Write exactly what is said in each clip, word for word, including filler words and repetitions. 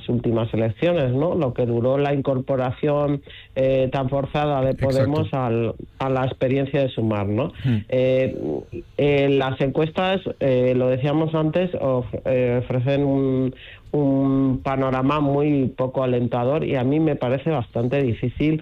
últimas elecciones, ¿no? Lo que duró la incorporación eh, tan forzada de Podemos al, a la experiencia de Sumar, ¿no? Mm. Eh, eh, las encuestas, eh, lo decíamos antes, of, eh, ofrecen un, un panorama muy poco alentador y a mí me parece bastante difícil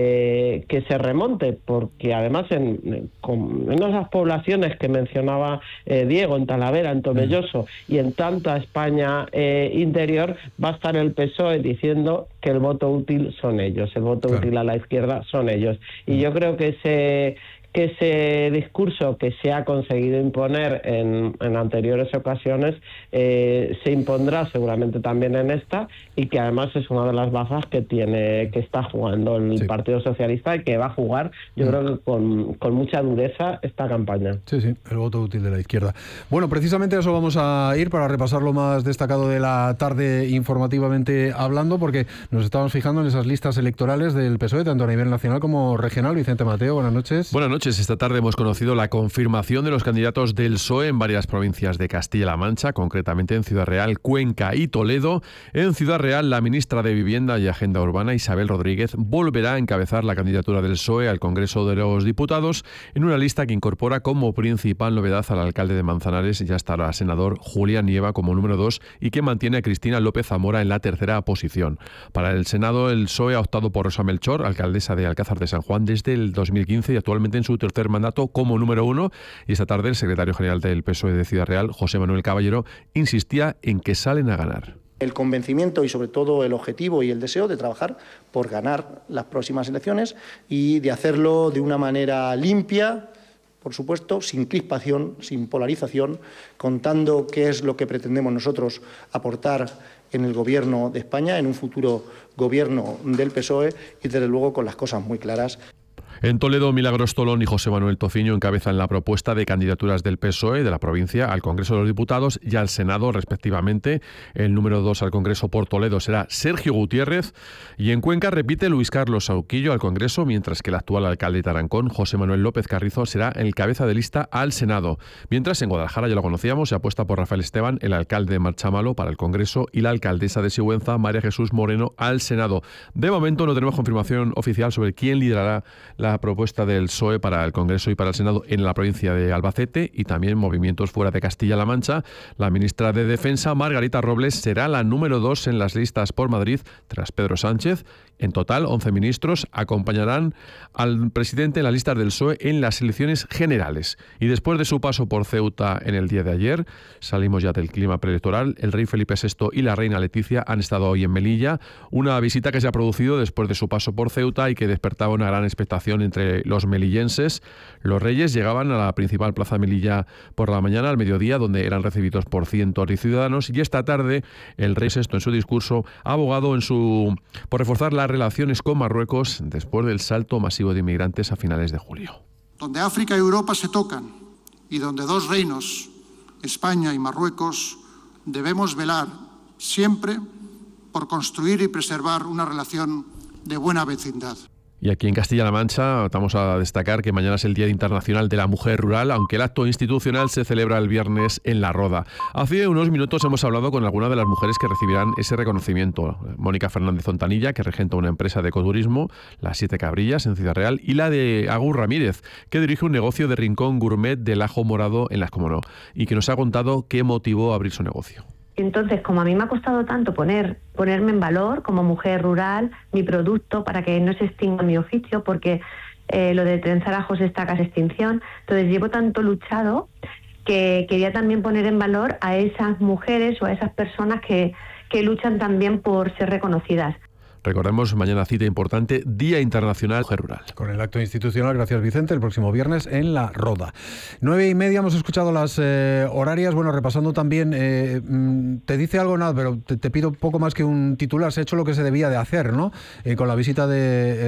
eh, que se remonte, porque además en, con, en esas poblaciones que mencionaba eh, Diego, en Talavera, en Tomelloso y en tanta España eh, interior, va a estar el P S O E diciendo que el voto útil son ellos, el voto claro. útil a la izquierda son ellos. Y yo creo que ese que ese discurso que se ha conseguido imponer en, en anteriores ocasiones eh, se impondrá seguramente también en esta, y que además es una de las bazas que tiene que está jugando el sí. Partido Socialista y que va a jugar, yo mm. creo que con, con mucha dureza esta campaña. Sí, sí, el voto útil de la izquierda. Bueno, precisamente a eso vamos a ir para repasar lo más destacado de la tarde informativamente hablando, porque nos estamos fijando en esas listas electorales del P S O E, tanto a nivel nacional como regional. Vicente Mateo, buenas noches. Buenas noches. Esta tarde hemos conocido la confirmación de los candidatos del P S O E en varias provincias de Castilla-La Mancha, concretamente en Ciudad Real, Cuenca y Toledo. En Ciudad Real, la ministra de Vivienda y Agenda Urbana, Isabel Rodríguez, volverá a encabezar la candidatura del P S O E al Congreso de los Diputados en una lista que incorpora como principal novedad al alcalde de Manzanares, ya estará senador Julián Nieva como número dos, y que mantiene a Cristina López Zamora en la tercera posición. Para el Senado, el P S O E ha optado por Rosa Melchor, alcaldesa de Alcázar de San Juan desde el dos mil quince y actualmente en su tercer mandato como número uno, y esta tarde el secretario general del P S O E de Ciudad Real, José Manuel Caballero, insistía en que salen a ganar. El convencimiento y sobre todo el objetivo y el deseo de trabajar por ganar las próximas elecciones y de hacerlo de una manera limpia, por supuesto, sin crispación, sin polarización, contando qué es lo que pretendemos nosotros aportar en el Gobierno de España, en un futuro Gobierno del P S O E, y desde luego con las cosas muy claras. En Toledo, Milagros Tolón y José Manuel Tociño encabezan la propuesta de candidaturas del P S O E de la provincia al Congreso de los Diputados y al Senado, respectivamente. El número dos al Congreso por Toledo será Sergio Gutiérrez, y en Cuenca repite Luis Carlos Sauquillo al Congreso, mientras que el actual alcalde de Tarancón, José Manuel López Carrizo, será el cabeza de lista al Senado. Mientras en Guadalajara, ya lo conocíamos, se apuesta por Rafael Esteban, el alcalde de Marchamalo, para el Congreso, y la alcaldesa de Sigüenza, María Jesús Moreno, al Senado. De momento no tenemos confirmación oficial sobre quién liderará la propuesta del P S O E para el Congreso y para el Senado en la provincia de Albacete, y también movimientos fuera de Castilla-La Mancha. La ministra de Defensa, Margarita Robles, será la número dos en las listas por Madrid tras Pedro Sánchez. En total, once ministros acompañarán al presidente en la lista del P S O E en las elecciones generales. Y después de su paso por Ceuta en el día de ayer, salimos ya del clima preelectoral. El rey Felipe sexto y la reina Leticia han estado hoy en Melilla, una visita que se ha producido después de su paso por Ceuta y que despertaba una gran expectación entre los melillenses. Los reyes llegaban a la principal plaza de Melilla por la mañana, al mediodía, donde eran recibidos por cientos de ciudadanos, y esta tarde el rey sexto en su discurso ha abogado en su, por reforzar las relaciones con Marruecos después del salto masivo de inmigrantes a finales de julio. Donde África y Europa se tocan y donde dos reinos, España y Marruecos, debemos velar siempre por construir y preservar una relación de buena vecindad. Y aquí en Castilla-La Mancha vamos a destacar que mañana es el Día Internacional de la Mujer Rural, aunque el acto institucional se celebra el viernes en La Roda. Hace unos minutos hemos hablado con algunas de las mujeres que recibirán ese reconocimiento. Mónica Fernández Ontanilla, que regenta una empresa de ecoturismo, Las Siete Cabrillas, en Ciudad Real, y la de Agus Ramírez, que dirige un negocio de rincón gourmet del ajo morado en Las Comonó, y que nos ha contado qué motivó abrir su negocio. Entonces, como a mí me ha costado tanto poner ponerme en valor como mujer rural, mi producto, para que no se extinga mi oficio, porque eh, lo de trenzar ajos está casi extinción, entonces llevo tanto luchado que quería también poner en valor a esas mujeres o a esas personas que, que luchan también por ser reconocidas. Recordemos, mañana cita importante, Día Internacional Mujer Rural. Con el acto institucional, gracias Vicente, el próximo viernes en La Roda. Nueve y media, hemos escuchado las eh, horarias. Bueno, repasando también, eh, te dice algo, nada, pero te, te pido poco más que un titular. Se ha hecho lo que se debía de hacer, ¿no? Eh, con la visita de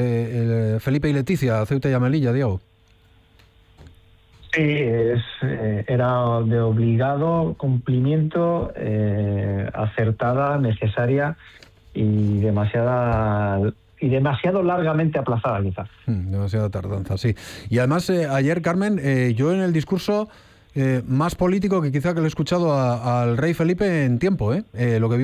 eh, Felipe y Leticia a Ceuta y a Melilla, Diego. Sí, es, eh, era de obligado cumplimiento, eh, acertada, necesaria y demasiada y demasiado largamente aplazada, quizás. Mm, demasiada tardanza, sí. Y además, eh, ayer, Carmen, eh, yo en el discurso eh, más político que quizá que le he escuchado a, al rey Felipe en tiempo, ¿eh? Eh, lo que